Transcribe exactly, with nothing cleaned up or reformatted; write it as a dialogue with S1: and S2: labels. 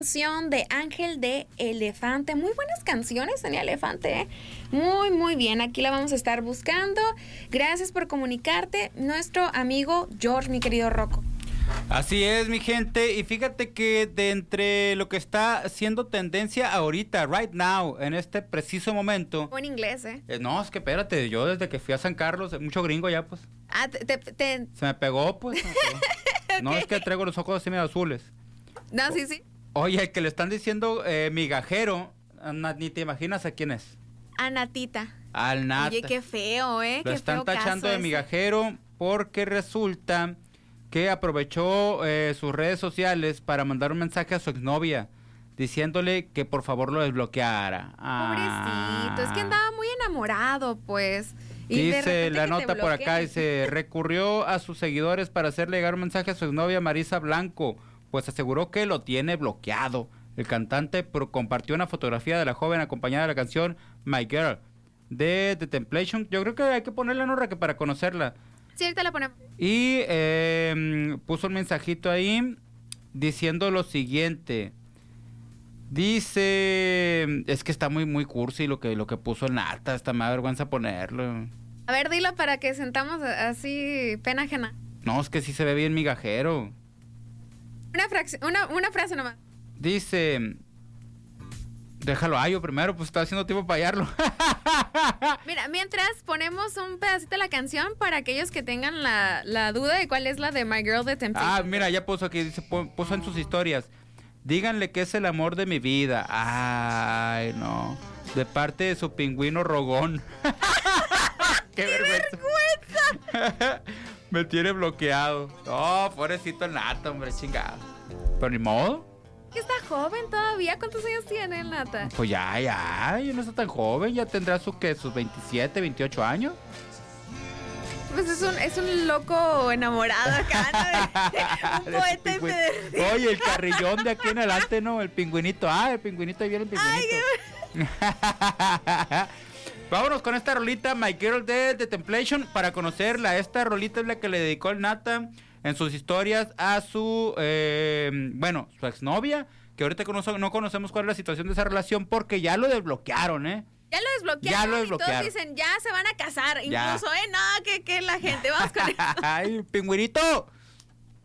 S1: De Ángel de Elefante. Muy buenas canciones tenía Elefante, ¿eh? Muy, muy bien. Aquí la vamos a estar buscando. Gracias por comunicarte, nuestro amigo George, mi querido Rocco.
S2: Así es, mi gente. Y fíjate que de entre lo que está siendo tendencia ahorita, right now, en este preciso momento.
S1: O en inglés, ¿eh?
S2: eh no, es que espérate, yo desde que fui a San Carlos, mucho gringo ya, pues.
S1: Ah, te, te, te...
S2: Se me pegó, pues. Me pegó. Okay. No, es que traigo los ojos así medio azules.
S1: No, sí, sí.
S2: Oye, el que le están diciendo eh, migajero, ni te imaginas a quién es.
S1: A Natita.
S2: Al Nata.
S1: Oye, qué feo, ¿eh?
S2: Lo
S1: qué
S2: están
S1: feo
S2: tachando de
S1: ese.
S2: migajero porque resulta que aprovechó eh, sus redes sociales para mandar un mensaje a su exnovia diciéndole que por favor lo desbloqueara.
S1: Ah. Pobrecito, es que andaba muy enamorado, pues.
S2: Y dice la nota por acá, dice, recurrió a sus seguidores para hacerle llegar un mensaje a su exnovia Marisa Blanco, pues aseguró que lo tiene bloqueado. El cantante pro compartió una fotografía de la joven acompañada de la canción My Girl de The Temptation. Yo creo que hay que ponerla en honra que para conocerla.
S1: Sí, ahorita la ponemos.
S2: Y eh, puso un mensajito ahí diciendo lo siguiente. Dice, es que está muy muy cursi lo que lo que puso el Nata, hasta me da vergüenza ponerlo.
S1: A ver, dilo para que sentamos así pena ajena.
S2: No, es que sí se ve bien migajero.
S1: Una, una, una frase nomás.
S2: Dice, déjalo a yo primero, pues está haciendo tiempo para hallarlo.
S1: Mira, mientras ponemos un pedacito de la canción para aquellos que tengan la, la duda de cuál es la de My Girl de Temptation.
S2: Ah, mira, ya puso aquí, dice, puso en sus historias. Díganle que es el amor de mi vida. Ay, no. De parte de su pingüino rogón. ¡Qué, ¡Qué vergüenza! vergüenza! Me tiene bloqueado. No, pobrecito el Nata, hombre, chingado. Pero ni modo.
S1: Que está joven todavía. ¿Cuántos años tiene el Nata?
S2: Pues ya, ya. Ya no está tan joven. Ya tendrá sus, ¿qué? Sus veintisiete, veintiocho años.
S1: Pues es un, es un loco enamorado acá, ¿no? Un poeta empedernido.
S2: Oye, el carrillón de aquí en adelante, ¿no? El pingüinito. Ah, el pingüinito, ahí viene el pingüinito. Ay, vámonos con esta rolita, My Girl de The Temptation, para conocerla. Esta rolita es la que le dedicó el Nata en sus historias a su, eh, bueno, su exnovia, que ahorita conoce, no conocemos cuál es la situación de esa relación porque ya lo desbloquearon, ¿eh?
S1: Ya lo desbloquearon,
S2: ya lo desbloquearon.
S1: Y todos dicen, ya se van a casar. Ya. Incluso, ¿eh? No, que, que la gente, vamos con eso.
S2: ¡Ay, pingüinito!